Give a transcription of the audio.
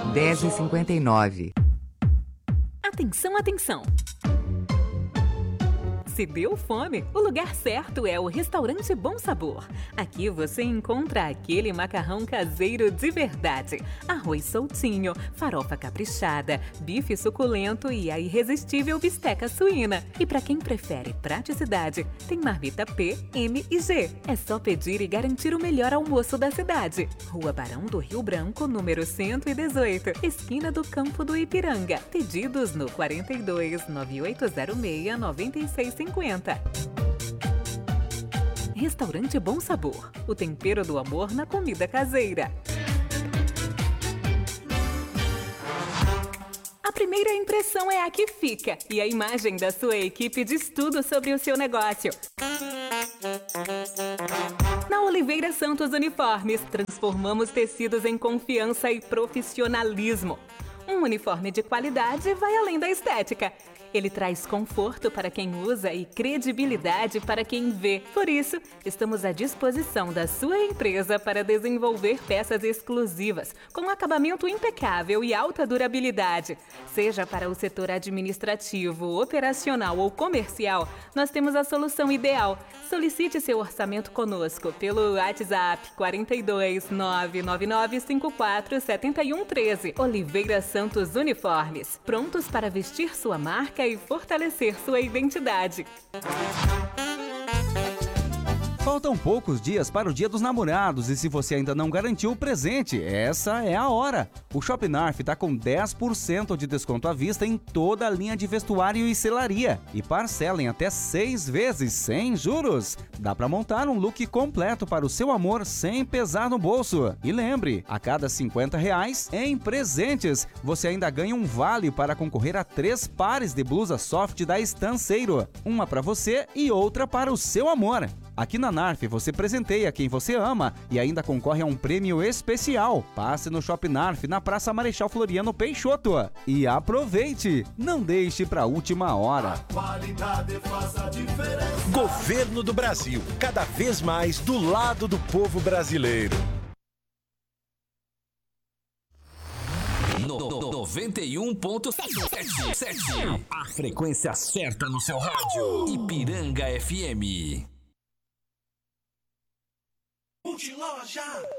10h59. Atenção, atenção! Se deu fome, o lugar certo é o Restaurante Bom Sabor. Aqui você encontra aquele macarrão caseiro de verdade, arroz soltinho, farofa caprichada, bife suculento e a irresistível bisteca suína. E para quem prefere praticidade, tem marmita P, M e G. É só pedir e garantir o melhor almoço da cidade. Rua Barão do Rio Branco, número 118, esquina do Campo do Ipiranga. Pedidos no 42 9806 9650. Restaurante Bom Sabor, o tempero do amor na comida caseira. A primeira impressão é a que fica e a imagem da sua equipe diz tudo sobre o seu negócio. Na Oliveira Santos Uniformes, transformamos tecidos em confiança e profissionalismo. Um uniforme de qualidade vai além da estética. Ele traz conforto para quem usa e credibilidade para quem vê. Por isso, estamos à disposição da sua empresa para desenvolver peças exclusivas, com acabamento impecável e alta durabilidade. Seja para o setor administrativo, operacional ou comercial, nós temos a solução ideal. Solicite seu orçamento conosco pelo WhatsApp 42 999 54 71 13. Oliveira Santos Uniformes, prontos para vestir sua marca e fortalecer sua identidade. Faltam poucos dias para o Dia dos Namorados e se você ainda não garantiu o presente, essa é a hora. O Shop Narf está com 10% de desconto à vista em toda a linha de vestuário e selaria. E parcela em até 6 vezes, sem juros. Dá para montar um look completo para o seu amor sem pesar no bolso. E lembre, a cada R$50 em presentes, você ainda ganha um vale para concorrer a 3 pares de blusa soft da Estanceiro. Uma para você e outra para o seu amor. Aqui na Narf você presenteia quem você ama e ainda concorre a um prêmio especial. Passe no Shop Narf na Praça Marechal Floriano Peixoto. E aproveite! Não deixe para a última hora. A qualidade faz a diferença. Governo do Brasil, cada vez mais do lado do povo brasileiro. 91.7. A frequência certa no seu rádio. Ipiranga FM. Multiloja